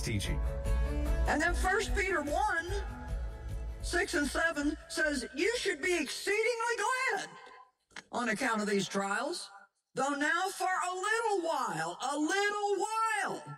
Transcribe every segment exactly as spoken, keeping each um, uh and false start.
teaching. And then First Peter one, six and seven says, you should be exceedingly glad on account of these trials, though now for a little while, a little while,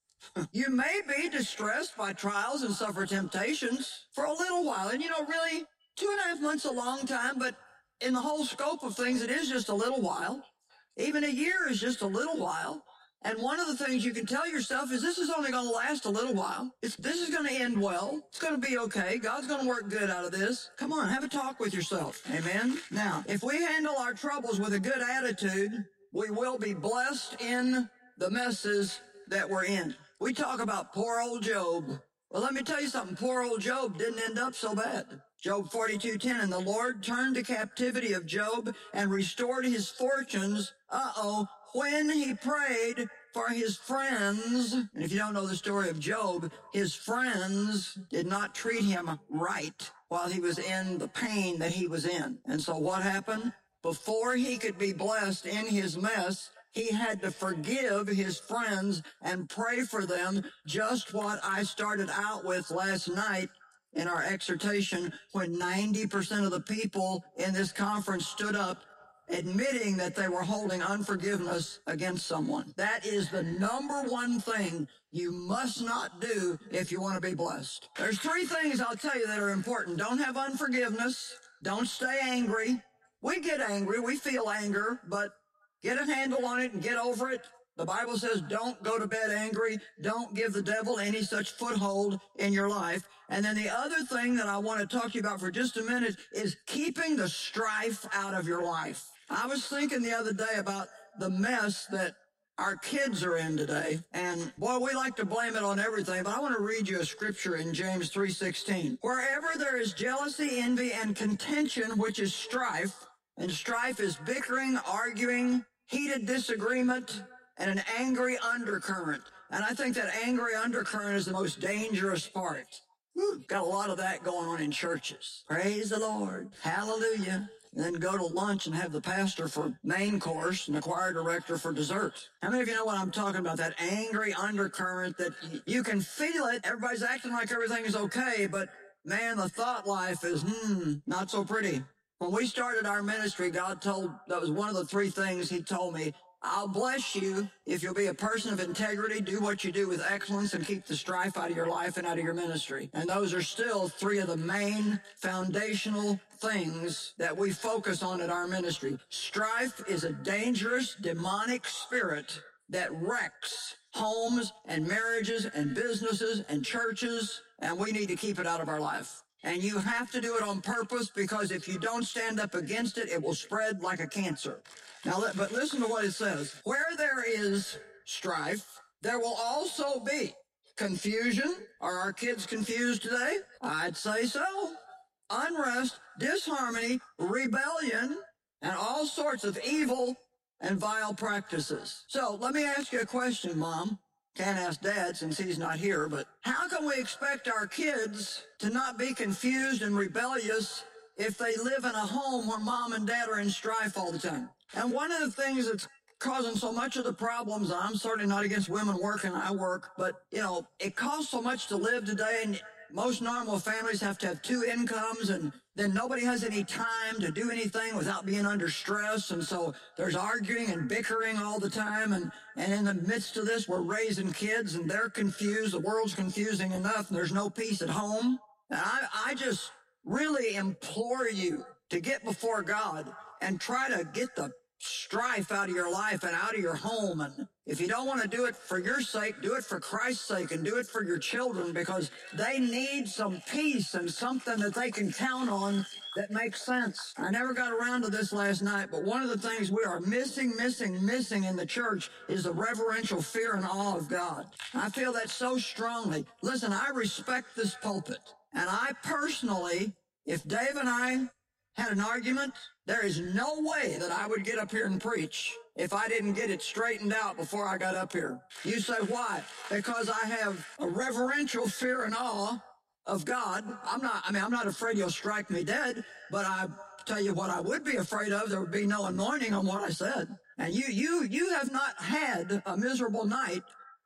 you may be distressed by trials and suffer temptations for a little while. And, you know, really, two and a half months is a long time, but in the whole scope of things, it is just a little while. Even a year is just a little while. And one of the things you can tell yourself is this is only going to last a little while. It's, this is going to end well. It's going to be okay. God's going to work good out of this. Come on, have a talk with yourself. Amen? Now, if we handle our troubles with a good attitude, we will be blessed in the messes that we're in. We talk about poor old Job. Well, let me tell you something. Poor old Job didn't end up so bad. Job forty-two ten, and the Lord turned the captivity of Job and restored his fortunes, uh-oh, when he prayed for his friends. And if you don't know the story of Job, his friends did not treat him right while he was in the pain that he was in. And so what happened? Before he could be blessed in his mess, he had to forgive his friends and pray for them, just what I started out with last night in our exhortation, when ninety percent of the people in this conference stood up admitting that they were holding unforgiveness against someone. That is the number one thing you must not do if you want to be blessed. There's three things I'll tell you that are important. Don't have unforgiveness. Don't stay angry. We get angry. We feel anger, but get a handle on it and get over it. The Bible says don't go to bed angry. Don't give the devil any such foothold in your life. And then the other thing that I want to talk to you about for just a minute is keeping the strife out of your life. I was thinking the other day about the mess that our kids are in today. And boy, we like to blame it on everything, but I want to read you a scripture in James three sixteen. Wherever there is jealousy, envy, and contention, which is strife, and strife is bickering, arguing, heated disagreement, and an angry undercurrent. And I think that angry undercurrent is the most dangerous part. Whew, got a lot of that going on in churches. Praise the Lord. Hallelujah. And then go to lunch and have the pastor for main course and the choir director for dessert. How many of you know what I'm talking about? That angry undercurrent that you can feel it. Everybody's acting like everything is okay, but man, the thought life is, hmm, not so pretty. When we started our ministry, God told, that was one of the three things he told me, I'll bless you if you'll be a person of integrity, do what you do with excellence, and keep the strife out of your life and out of your ministry. And those are still three of the main foundational things that we focus on at our ministry. Strife is a dangerous, demonic spirit that wrecks homes and marriages and businesses and churches, and we need to keep it out of our life. And you have to do it on purpose, because if you don't stand up against it, it will spread like a cancer. Now, but listen to what it says. Where there is strife, there will also be confusion. Are our kids confused today? I'd say so. Unrest, disharmony, rebellion, and all sorts of evil and vile practices. So let me ask you a question, Mom. Can't ask Dad since he's not here, but how can we expect our kids to not be confused and rebellious if they live in a home where Mom and Dad are in strife all the time? And one of the things that's causing so much of the problems, I'm certainly not against women working, I work, but, you know, it costs so much to live today, and most normal families have to have two incomes, and then nobody has any time to do anything without being under stress. And so there's arguing and bickering all the time. And, and in the midst of this, we're raising kids and they're confused. The world's confusing enough, and there's no peace at home. And I, I just really implore you to get before God and try to get the strife out of your life and out of your home. And if you don't want to do it for your sake, do it for Christ's sake, and do it for your children, because they need some peace and something that they can count on that makes sense. I never got around to this last night, but one of the things we are missing, missing, missing in the church is the reverential fear and awe of God. I feel that so strongly. Listen, I respect this pulpit, and I personally, if Dave and I had an argument, there is no way that I would get up here and preach if I didn't get it straightened out before I got up here. You say, why? Because I have a reverential fear and awe of God. I'm not, I mean, I'm not afraid he'll strike me dead, but I tell you what I would be afraid of, there would be no anointing on what I said. And you, you, you have not had a miserable night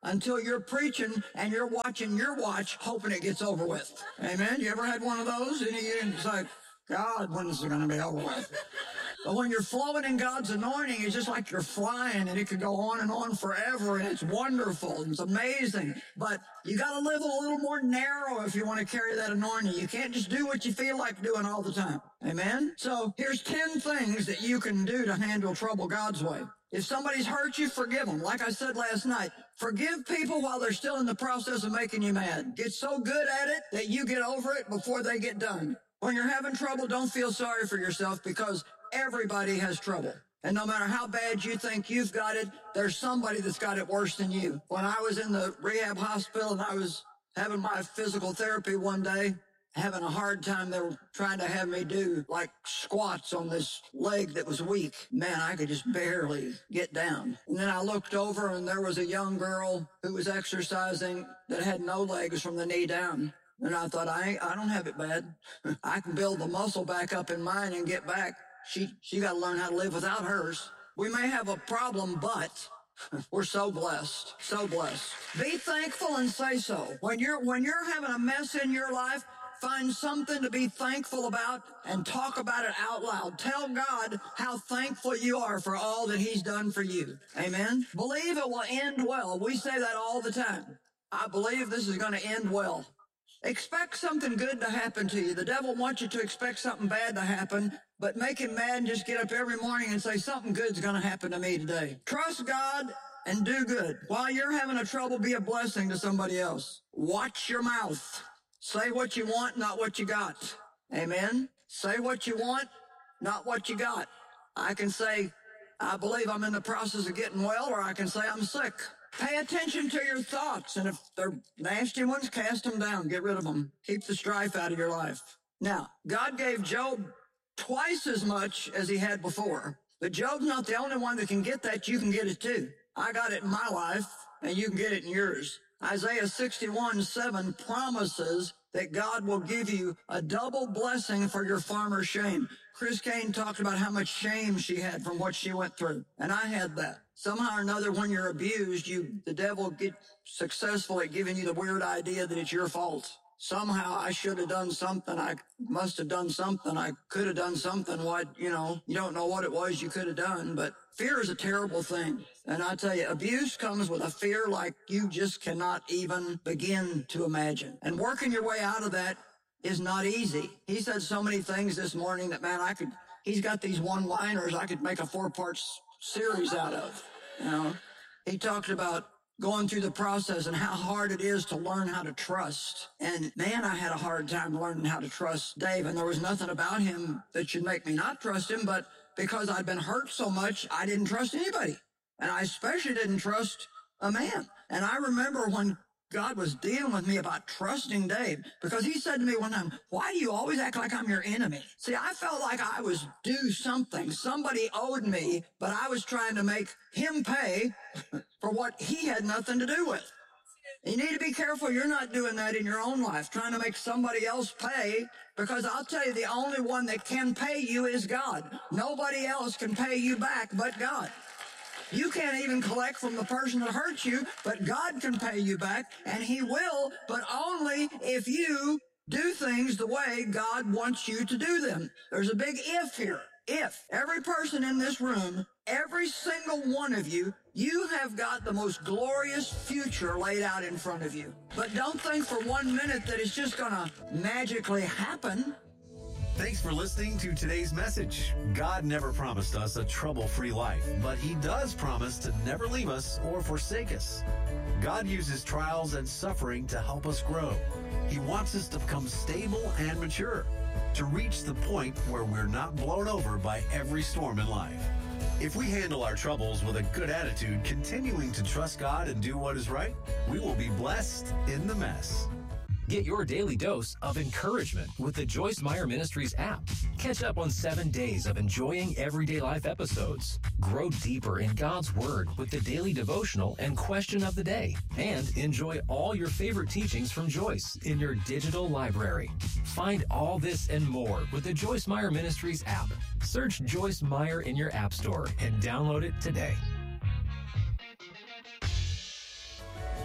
until you're preaching and you're watching your watch, hoping it gets over with. Amen? You ever had one of those? And it's like, God, when is it going to be over with? But when you're flowing in God's anointing, it's just like you're flying, and it could go on and on forever, and it's wonderful, and it's amazing. But you got to live a little more narrow if you want to carry that anointing. You can't just do what you feel like doing all the time. Amen? So here's ten things that you can do to handle trouble God's way. If somebody's hurt you, forgive them. Like I said last night, forgive people while they're still in the process of making you mad. Get so good at it that you get over it before they get done. When you're having trouble, don't feel sorry for yourself, because everybody has trouble. And no matter how bad you think you've got it, there's somebody that's got it worse than you. When I was in the rehab hospital and I was having my physical therapy one day, having a hard time, they were trying to have me do like squats on this leg that was weak. Man, I could just barely get down. And then I looked over and there was a young girl who was exercising that had no legs from the knee down. And I thought, I ain't, I don't have it bad. I can build the muscle back up in mine and get back. She, she got to learn how to live without hers. We may have a problem, but we're so blessed, so blessed. Be thankful and say so. When you're, when you're having a mess in your life, find something to be thankful about and talk about it out loud. Tell God how thankful you are for all that he's done for you. Amen. Believe it will end well. We say that all the time. I believe this is going to end well. Expect something good to happen to you. The devil wants you to expect something bad to happen, but make him mad and just get up every morning and say, something good's going to happen to me today. Trust God and do good. While you're having a trouble, be a blessing to somebody else. Watch your mouth. Say what you want, not what you got. Amen? Say what you want, not what you got. I can say, I believe I'm in the process of getting well, or I can say I'm sick. Pay attention to your thoughts, and if they're nasty ones, cast them down. Get rid of them. Keep the strife out of your life. Now, God gave Job twice as much as he had before, but Job's not the only one that can get that. You can get it too. I got it in my life, and you can get it in yours. Isaiah sixty-one seven promises that God will give you a double blessing for your farmer's shame. Chris Kane talked about how much shame she had from what she went through, and I had that. Somehow or another, when you're abused, you, the devil get successful at giving you the weird idea that it's your fault. Somehow I should have done something. I must have done something. I could have done something. What, you know, you don't know what it was you could have done, but fear is a terrible thing. And I tell you, abuse comes with a fear like you just cannot even begin to imagine. And working your way out of that is not easy. He said so many things this morning that, man, I could, he's got these one-liners I could make a four-part series out of. You know, he talked about going through the process and how hard it is to learn how to trust. And man, I had a hard time learning how to trust Dave, and there was nothing about him that should make me not trust him, but because I'd been hurt so much, I didn't trust anybody. And I especially didn't trust a man. And I remember when God was dealing with me about trusting Dave, because he said to me one time, why do you always act like I'm your enemy? See, I felt like I was due something. Somebody owed me, but I was trying to make him pay for what he had nothing to do with. You need to be careful you're not doing that in your own life, trying to make somebody else pay, because I'll tell you, the only one that can pay you is God. Nobody else can pay you back but God. You can't even collect from the person that hurt you, but God can pay you back, and he will, but only if you do things the way God wants you to do them. There's a big if here. If. Every person in this room, every single one of you, you have got the most glorious future laid out in front of you. But don't think for one minute that it's just going to magically happen. Thanks for listening to today's message. God never promised us a trouble-free life, but he does promise to never leave us or forsake us. God uses trials and suffering to help us grow. He wants us to become stable and mature, to reach the point where we're not blown over by every storm in life. If we handle our troubles with a good attitude, continuing to trust God and do what is right, we will be blessed in the mess. Get your daily dose of encouragement with the Joyce Meyer Ministries app. Catch up on seven days of enjoying everyday life episodes. Grow deeper in God's Word with the daily devotional and question of the day. And enjoy all your favorite teachings from Joyce in your digital library. Find all this and more with the Joyce Meyer Ministries app. Search Joyce Meyer in your app store and download it today.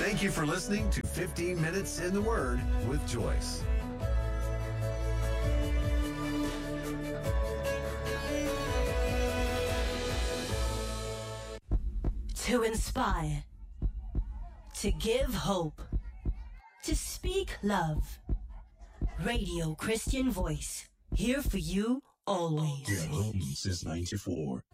Thank you for listening to fifteen Minutes in the Word with Joyce. To inspire, to give hope, to speak love. Radio Christian Voice, here for you always. Yeah, home since ninety-four.